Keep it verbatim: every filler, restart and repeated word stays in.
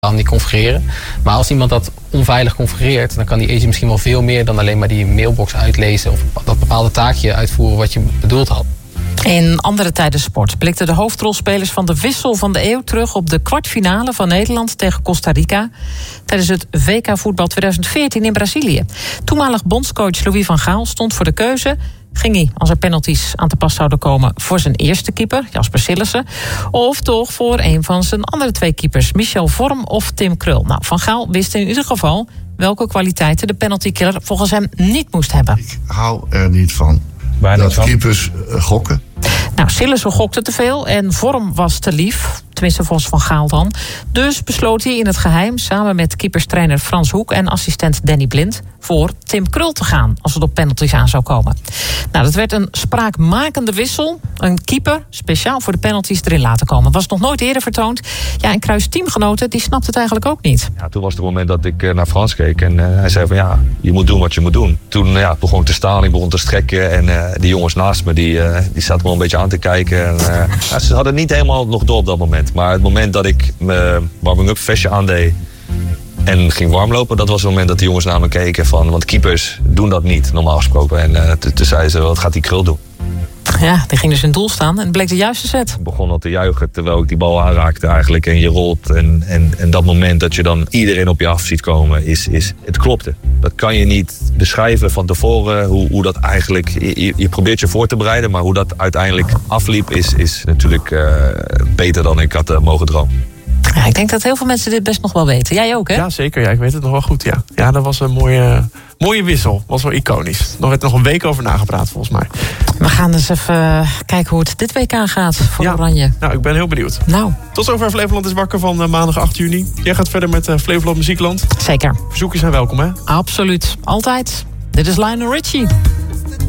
niet configureren. Maar als iemand dat onveilig configureert, dan kan die agent misschien wel veel meer dan alleen maar die mailbox uitlezen of dat bepaalde taakje uitvoeren wat je bedoeld had. In andere tijden sport blikten de hoofdrolspelers van de wissel van de eeuw terug op de kwartfinale van Nederland tegen Costa Rica tijdens het W K voetbal twintig veertien in Brazilië. Toenmalig bondscoach Louis van Gaal stond voor de keuze. Ging hij, als er penalties aan te pas zouden komen, voor zijn eerste keeper, Jasper Sillissen, of toch voor een van zijn andere twee keepers, Michel Vorm of Tim Krul? Nou, Van Gaal wist in ieder geval welke kwaliteiten de penaltykiller volgens hem niet moest hebben. Ik hou er niet van Bijna dat van. keepers uh, gokken. Nou, Sillissen gokte te veel en Vorm was te lief. Tenminste, volgens Van Gaal dan. Dus besloot hij in het geheim, samen met keeperstrainer Frans Hoek en assistent Danny Blind, voor Tim Krul te gaan als het op penalties aan zou komen. Nou, dat werd een spraakmakende wissel. Een keeper speciaal voor de penalties erin laten komen. Was nog nooit eerder vertoond. Ja, en Cruijffs teamgenoten, die snapte het eigenlijk ook niet. Ja, toen was het moment dat ik uh, naar Frans keek en uh, hij zei van ja, je moet doen wat je moet doen. Toen uh, ja, begon ik te staan, ik begon te strekken en uh, die jongens naast me, die, uh, die zaten me een beetje aan te kijken. En, uh, ja, ze hadden niet helemaal nog door op dat moment. Maar het moment dat ik mijn warming-up vestje aandeed en ging warmlopen, dat was het moment dat de jongens naar me keken van, want keepers doen dat niet, normaal gesproken. En uh, toen zeiden ze, wat gaat die Krul doen? Ja, die ging dus in het doel staan en het bleek de juiste set. Ik begon al te juichen terwijl ik die bal aanraakte eigenlijk en je rolt. En, en, en dat moment dat je dan iedereen op je af ziet komen, is, is het klopte. Dat kan je niet beschrijven van tevoren, hoe, hoe dat eigenlijk, je, je probeert je voor te bereiden, maar hoe dat uiteindelijk afliep is, is natuurlijk uh, beter dan ik had uh, mogen dromen. Ja, ik denk dat heel veel mensen dit best nog wel weten. Jij ook, hè? Ja, zeker. Ja, ik weet het nog wel goed, ja. Ja, dat was een mooie, mooie wissel. Was wel iconisch. Nog werd nog een week over nagepraat, volgens mij. We gaan eens even kijken hoe het dit W K gaat voor ja. Oranje. Nou, ik ben heel benieuwd. Nou. Tot zover Flevoland is wakker van uh, maandag acht juni. Jij gaat verder met uh, Flevoland Muziekland. Zeker. Verzoekjes zijn welkom, hè? Absoluut. Altijd. Dit is Lionel Richie.